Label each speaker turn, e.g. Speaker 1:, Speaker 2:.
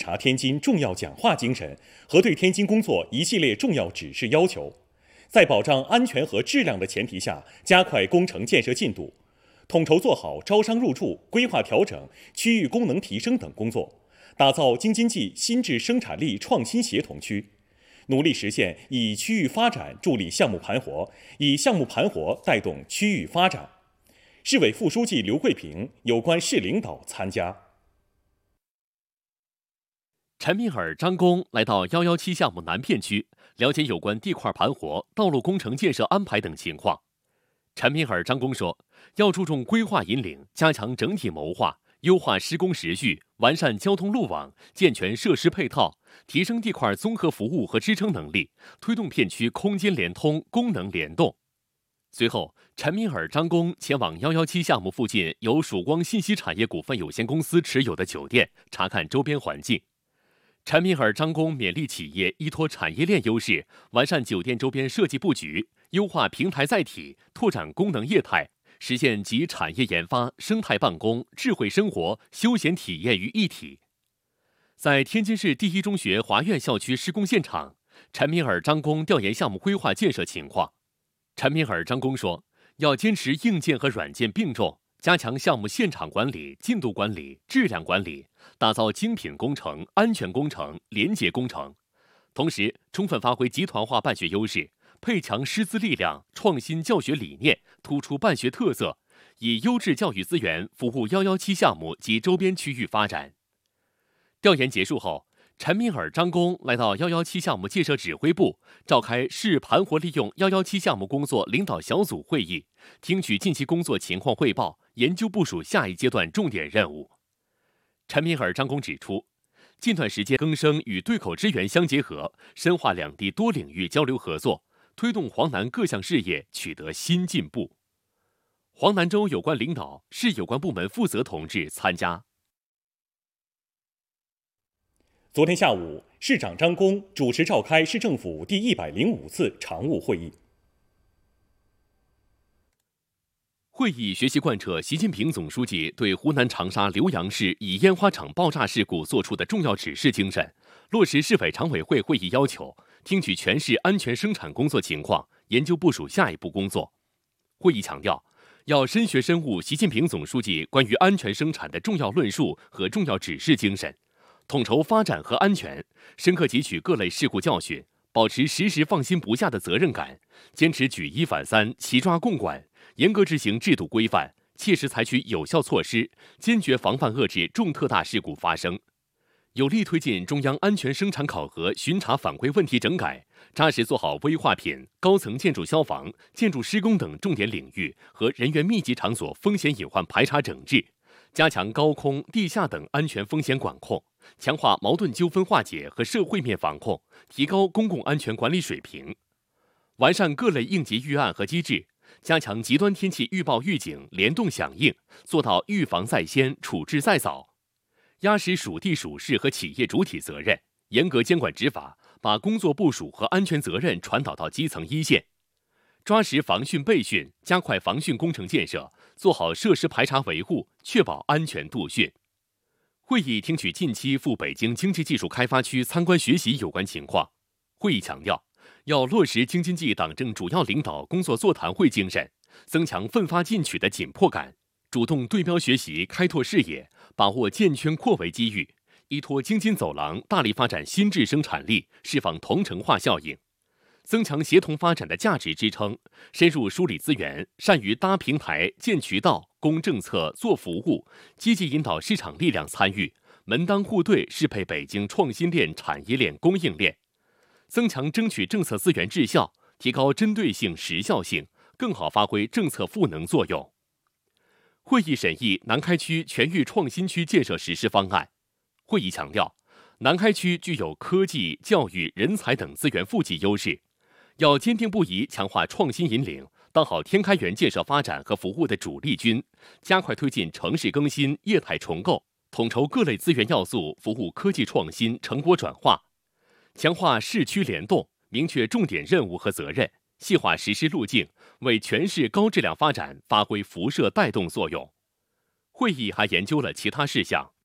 Speaker 1: 察天津重要讲话精神和对天津工作一系列重要指示要求，在保障安全和质量的前提下，加快工程建设进度，统筹做好招商入驻、规划调整、区域功能提升等工作，打造京津冀新质生产力创新协同区，努力实现以区域发展助力项目盘活，以项目盘活带动区域发展。市委副书记刘桂平、有关市领导参加。
Speaker 2: 陈敏尔、张工来到117项目南片区，了解有关地块盘活、道路工程建设安排等情况。陈敏尔、张工说，要注重规划引领，加强整体谋划，优化施工时序，完善交通路网，健全设施配套，提升地块综合服务和支撑能力，推动片区空间联通、功能联动。随后，陈敏尔、张工前往117项目附近由曙光信息产业股份有限公司持有的酒店，查看周边环境。陈敏尔、张工勉励企业依托产业链优势，完善酒店周边设计布局，优化平台载体，拓展功能业态，实现集产业研发、生态办公、智慧生活、休闲体验于一体。在天津市第一中学华苑校区施工现场，陈敏尔、张工调研项目规划建设情况。陈敏尔、张工说，要坚持硬件和软件并重，加强项目现场管理、进度管理、质量管理，打造精品工程、安全工程、廉洁工程。同时，充分发挥集团化办学优势，配强师资力量，创新教学理念，突出办学特色，以优质教育资源服务117项目及周边区域发展。调研结束后，陈敏尔、张工来到117项目建设指挥部，召开市盘活利用117项目工作领导小组会议，听取近期工作情况汇报，研究部署下一阶段重点任务。陈敏尔、张工指出，近段时间更生与对口支援相结合，深化两地多领域交流合作，推动黄南各项事业取得新进步。黄南州有关领导、市有关部门负责同志参加。
Speaker 1: 昨天下午，市长张工主持召开市政府第105次常务会议。
Speaker 2: 会议学习贯彻习近平总书记对湖南长沙浏阳市乙烟花厂爆炸事故作出的重要指示精神，落实市委常委会会议要求，听取全市安全生产工作情况，研究部署下一步工作。会议强调，要深学深悟习近平总书记关于安全生产的重要论述和重要指示精神，统筹发展和安全，深刻汲取各类事故教训，保持时时放心不下的责任感，坚持举一反三、齐抓共管，严格执行制度规范，切实采取有效措施，坚决防范遏制重特大事故发生，有力推进中央安全生产考核巡查反馈问题整改，扎实做好危化品、高层建筑消防、建筑施工等重点领域和人员密集场所风险隐患排查整治，加强高空、地下等安全风险管控，强化矛盾纠纷化解和社会面防控，提高公共安全管理水平，完善各类应急预案和机制，加强极端天气预报预警联动响应，做到预防在先、处置在早，压实属地属市和企业主体责任，严格监管执法，把工作部署和安全责任传导到基层一线，抓实防汛备汛，加快防汛工程建设，做好设施排查维护，确保安全度汛。会议听取近期赴北京经济技术开发区参观学习有关情况。会议强调，要落实京津冀党政主要领导工作座谈会精神，增强奋发进取的紧迫感，主动对标学习，开拓视野，把握建圈扩围机遇，依托京津走廊大力发展新质生产力，释放同城化效应，增强协同发展的价值支撑，深入梳理资源，善于搭平台、建渠道、攻政策、做服务，积极引导市场力量参与，门当户对适配北京创新链、产业链、供应链，增强争取政策资源质效，提高针对性、时效性，更好发挥政策赋能作用。会议审议南开区全域创新区建设实施方案。会议强调，南开区具有科技、教育、人才等资源富集优势，要坚定不移强化创新引领，当好天开源建设发展和服务的主力军，加快推进城市更新、业态重构，统筹各类资源要素，服务科技创新成果转化，强化市区联动，明确重点任务和责任，细化实施路径，为全市高质量发展发挥辐射带动作用。会议还研究了其他事项，